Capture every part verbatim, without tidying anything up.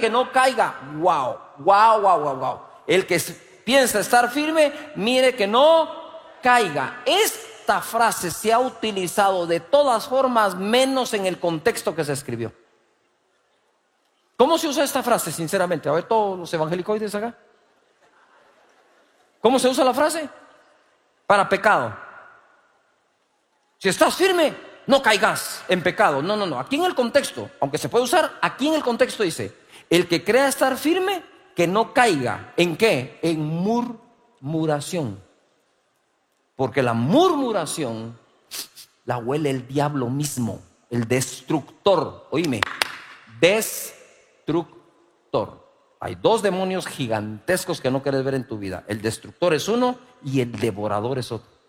que no caiga. Wow, wow, wow, wow, wow. El que piensa estar firme, mire que no caiga. Esta frase se ha utilizado de todas formas, menos en el contexto que se escribió. ¿Cómo se usa esta frase, sinceramente? A ver, todos los evangelicoides acá. ¿Cómo se usa la frase? Para pecado. Si estás firme, no caigas en pecado. No, no, no. Aquí en el contexto, aunque se puede usar, aquí en el contexto dice: el que crea estar firme, que no caiga. ¿En qué? En murmuración. Porque la murmuración la huele el diablo mismo, el destructor. Oíme, destructor. Hay dos demonios gigantescos que no quieres ver en tu vida. El destructor es uno y el devorador es otro.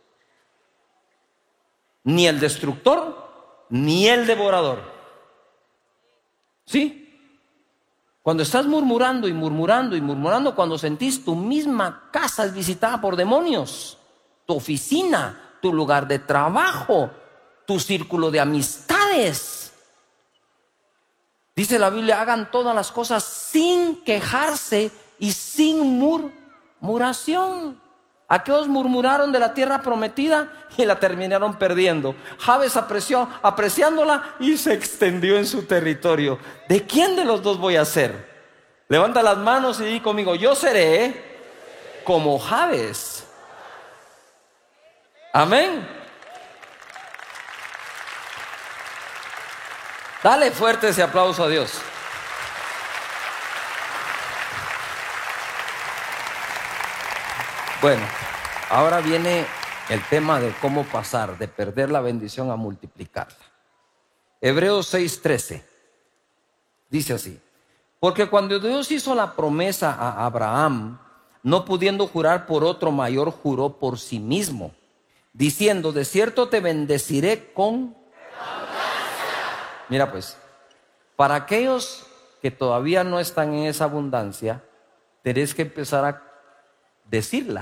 Ni el destructor ni el devorador. ¿Sí? Cuando estás murmurando y murmurando y murmurando, cuando sentís tu misma casa es visitada por demonios, tu oficina, tu lugar de trabajo, tu círculo de amistades. Dice la Biblia: hagan todas las cosas sin quejarse y sin murmuración. Aquellos murmuraron de la tierra prometida y la terminaron perdiendo. Jabes apreció, apreciándola, y se extendió en su territorio. ¿De quién de los dos voy a ser? Levanta las manos y di conmigo: yo seré como Jabes. Amén. Dale fuerte ese aplauso a Dios. Bueno, ahora viene el tema de cómo pasar de perder la bendición a multiplicarla. Hebreos seis trece dice así: porque cuando Dios hizo la promesa a Abraham, no pudiendo jurar por otro mayor, juró por sí mismo, diciendo: de cierto te bendeciré con... Mira pues, para aquellos que todavía no están en esa abundancia, tenés que empezar a decirla.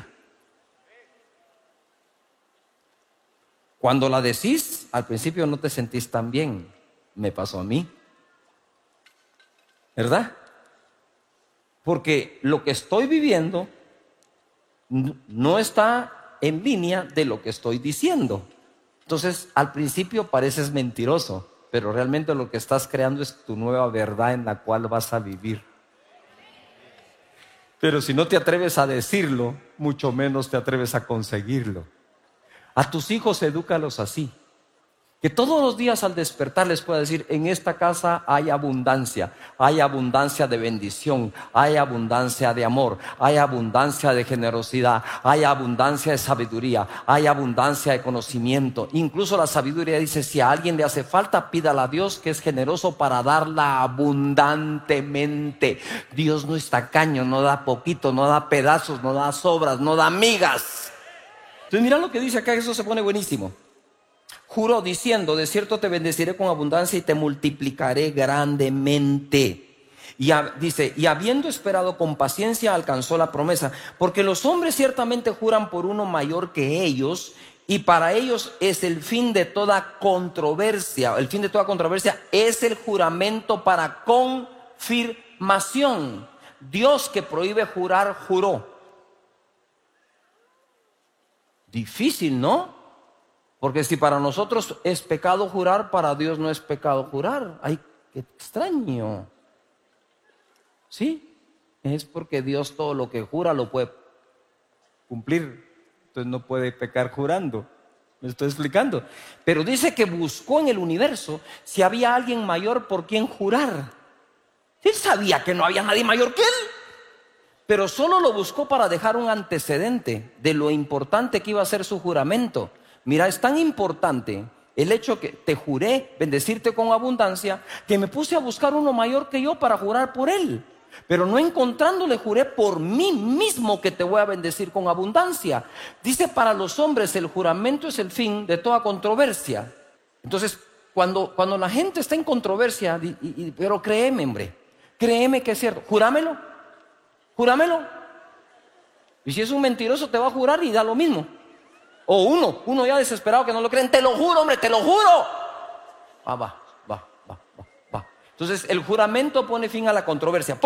Cuando la decís, al principio no te sentís tan bien. Me pasó a mí, ¿verdad? Porque lo que estoy viviendo no está en línea de lo que estoy diciendo. Entonces, al principio pareces mentiroso, pero realmente lo que estás creando es tu nueva verdad en la cual vas a vivir. Pero si no te atreves a decirlo, mucho menos te atreves a conseguirlo. A tus hijos edúcalos así, que todos los días al despertar les pueda decir: en esta casa hay abundancia, hay abundancia de bendición, hay abundancia de amor, hay abundancia de generosidad, hay abundancia de sabiduría, hay abundancia de conocimiento. Incluso la sabiduría dice: si a alguien le hace falta, pídala a Dios, que es generoso para darla abundantemente. Dios no es tacaño, no da poquito, no da pedazos, no da sobras, no da migas. Entonces mira lo que dice acá, eso se pone buenísimo. Juró diciendo: de cierto te bendeciré con abundancia y te multiplicaré grandemente. Y a, dice: y habiendo esperado con paciencia, alcanzó la promesa. Porque los hombres ciertamente juran por uno mayor que ellos, y para ellos es el fin de toda controversia. El fin de toda controversia es el juramento para confirmación. Dios, que prohíbe jurar, juró. Difícil, ¿no? Porque si para nosotros es pecado jurar, para Dios no es pecado jurar. Ay, qué extraño. Sí, es porque Dios todo lo que jura lo puede cumplir. Entonces no puede pecar jurando. ¿Me estoy explicando? Pero dice que buscó en el universo si había alguien mayor por quien jurar. Él sabía que no había nadie mayor que él, pero solo lo buscó para dejar un antecedente de lo importante que iba a ser su juramento. Mira, es tan importante el hecho que te juré bendecirte con abundancia, que me puse a buscar uno mayor que yo para jurar por él. Pero no encontrándole, juré por mí mismo que te voy a bendecir con abundancia. Dice: para los hombres el juramento es el fin de toda controversia. Entonces, cuando, cuando la gente está en controversia, y, y, pero créeme, hombre, créeme que es cierto, jurámelo, jurámelo. Y si es un mentiroso, te va a jurar y da lo mismo. O uno, uno ya desesperado que no lo creen: te lo juro, hombre, te lo juro. Ah, va, va, va, va, va. Entonces el juramento pone fin a la controversia.